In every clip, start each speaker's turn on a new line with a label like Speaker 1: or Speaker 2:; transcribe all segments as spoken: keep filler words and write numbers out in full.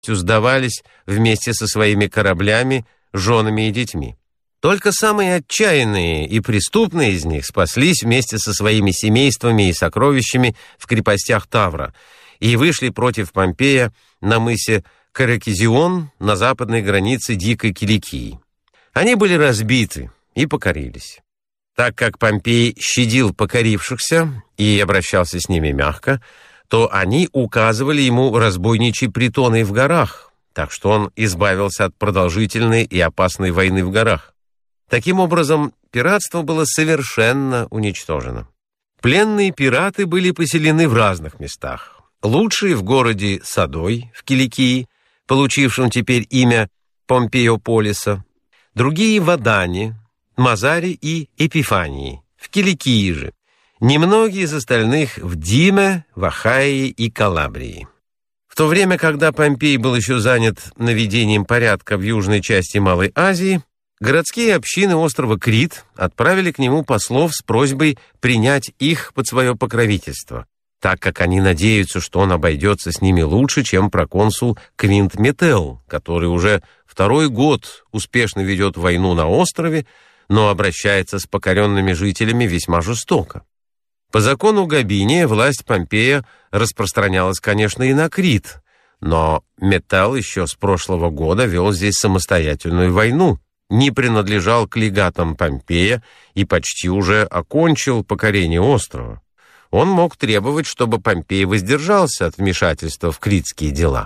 Speaker 1: сдавались вместе со своими кораблями, женами и детьми. Только самые отчаянные и преступные из них спаслись вместе со своими семействами и сокровищами в крепостях Тавра и вышли против Помпея на мысе Каракизион на западной границе Дикой Киликии. Они были разбиты и покорились. Так как Помпей щадил покорившихся и обращался с ними мягко, то они указывали ему разбойничьи притоны в горах, так что он избавился от продолжительной и опасной войны в горах. Таким образом, пиратство было совершенно уничтожено. Пленные пираты были поселены в разных местах. Лучшие в городе Садой в Киликии, получившем теперь имя Помпеополиса, другие в Адане, Мазаре и Эпифании, в Киликии же, немногие из остальных в Диме, в Ахайе и Калабрии. В то время, когда Помпей был еще занят наведением порядка в южной части Малой Азии, городские общины острова Крит отправили к нему послов с просьбой принять их под свое покровительство, так как они надеются, что он обойдется с ними лучше, чем проконсул Квинт Метел, который уже второй год успешно ведет войну на острове, но обращается с покоренными жителями весьма жестоко. По закону Габиния власть Помпея распространялась, конечно, и на Крит, но Метел еще с прошлого года вел здесь самостоятельную войну, не принадлежал к легатам Помпея и почти уже окончил покорение острова. Он мог требовать, чтобы Помпей воздержался от вмешательства в критские дела.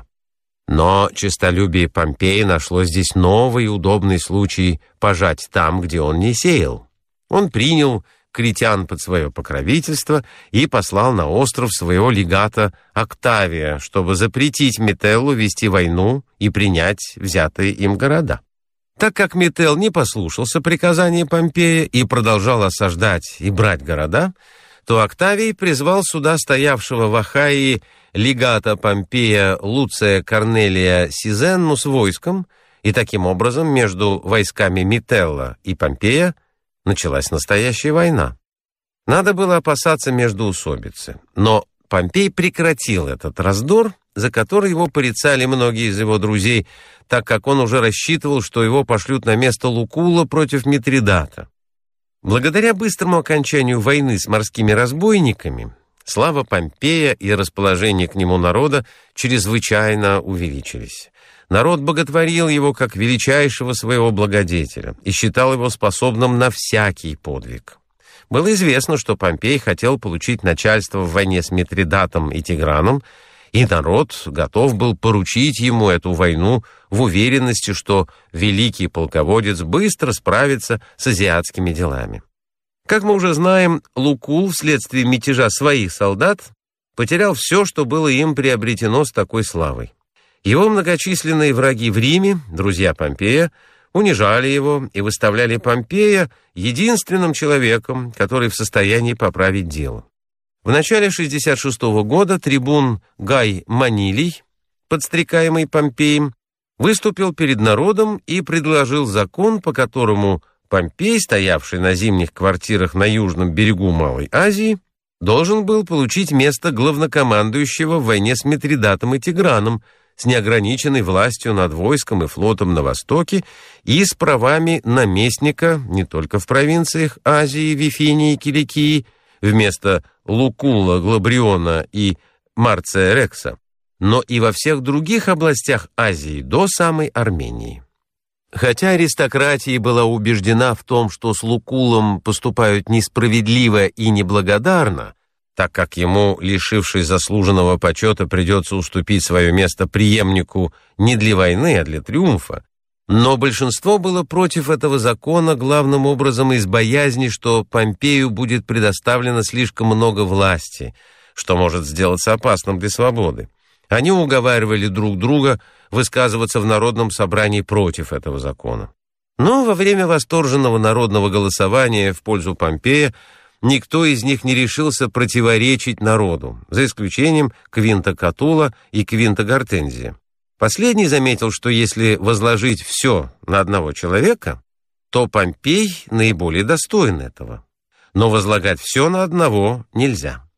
Speaker 1: Но честолюбие Помпея нашло здесь новый удобный случай пожать там, где он не сеял. Он принял критян под свое покровительство и послал на остров своего легата Октавия, чтобы запретить Метеллу вести войну и принять взятые им города. Так как Метел не послушался приказания Помпея и продолжал осаждать и брать города, то Октавий призвал сюда стоявшего в Ахайе легата Помпея Луция Корнелия Сизенну с войском, и таким образом между войсками Метелла и Помпея началась настоящая война. Надо было опасаться междоусобицы, но Помпей прекратил этот раздор, за который его порицали многие из его друзей, так как он уже рассчитывал, что его пошлют на место Лукула против Митридата. Благодаря быстрому окончанию войны с морскими разбойниками, слава Помпея и расположение к нему народа чрезвычайно увеличились. Народ боготворил его как величайшего своего благодетеля и считал его способным на всякий подвиг. Было известно, что Помпей хотел получить начальство в войне с Митридатом и Тиграном, и народ готов был поручить ему эту войну в уверенности, что великий полководец быстро справится с азиатскими делами. Как мы уже знаем, Лукул вследствие мятежа своих солдат потерял все, что было им приобретено с такой славой. Его многочисленные враги в Риме, друзья Помпея, унижали его и выставляли Помпея единственным человеком, который в состоянии поправить дело. В начале шестьдесят шестого года трибун Гай Манилий, подстрекаемый Помпеем, выступил перед народом и предложил закон, по которому Помпей, стоявший на зимних квартирах на южном берегу Малой Азии, должен был получить место главнокомандующего в войне с Митридатом и Тиграном, с неограниченной властью над войском и флотом на востоке и с правами наместника не только в провинциях Азии, Вифинии и Киликии, вместо Лукула, Глабриона и Марция Рекса, но и во всех других областях Азии до самой Армении. Хотя аристократия была убеждена в том, что с Лукулом поступают несправедливо и неблагодарно, так как ему, лишившись заслуженного почета, придется уступить свое место преемнику не для войны, а для триумфа, но большинство было против этого закона главным образом из боязни, что Помпею будет предоставлено слишком много власти, что может сделаться опасным для свободы. Они уговаривали друг друга высказываться в народном собрании против этого закона. Но во время восторженного народного голосования в пользу Помпея никто из них не решился противоречить народу, за исключением Квинта Катула и Квинта Гортензия. Последний заметил, что если возложить все на одного человека, то Помпей наиболее достоин этого. Но возлагать все на одного нельзя.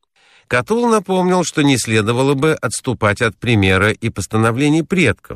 Speaker 1: Катул напомнил, что не следовало бы отступать от примера и постановлений предков,